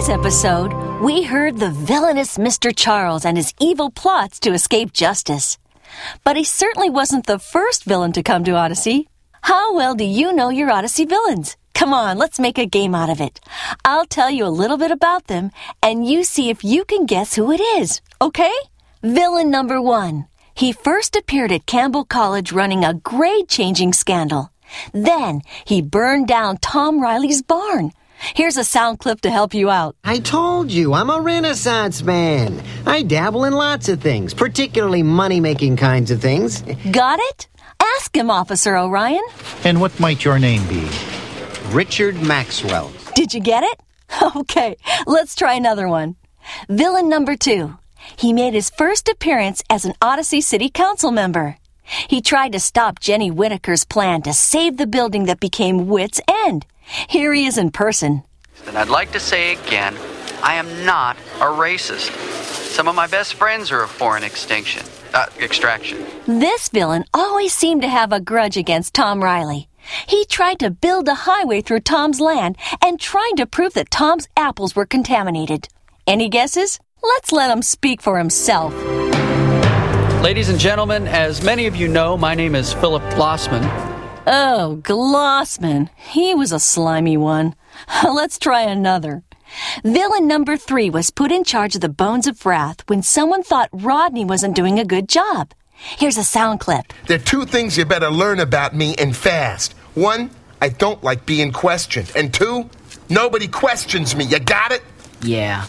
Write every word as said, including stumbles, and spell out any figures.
today's episode, we heard the villainous Mister Charles and his evil plots to escape justice. But he certainly wasn't the first villain to come to Odyssey. How well do you know your Odyssey villains? Come on, let's make a game out of it. I'll tell you a little bit about them, and you see if you can guess who it is, okay? Villain number one. He first appeared at Campbell College running a grade-changing scandal. Then he burned down Tom Riley's barn. Here's a sound clip to help you out. I told you, I'm a Renaissance man. I dabble in lots of things, particularly money-making kinds of things. Got it? Ask him, Officer Orion. And what might your name be? Richard Maxwell. Did you get it? Okay, let's try another one. Villain number two. He made his first appearance as an Odyssey City Council member. He tried to stop Jenny Whittaker's plan to save the building that became Wit's End. Here he is in person. And I'd like to say again, I am not a racist. Some of my best friends are of foreign extinction, uh, extraction. This villain always seemed to have a grudge against Tom Riley. He tried to build a highway through Tom's land and tried to prove that Tom's apples were contaminated. Any guesses? Let's let him speak for himself. Ladies and gentlemen, as many of you know, my name is Philip Glossman. Oh, Glossman. He was a slimy one. Let's try another. Villain number three was put in charge of the Bones of Wrath when someone thought Rodney wasn't doing a good job. Here's a sound clip. There are two things you better learn about me and fast. One, I don't like being questioned. And two, nobody questions me. You got it? Yeah.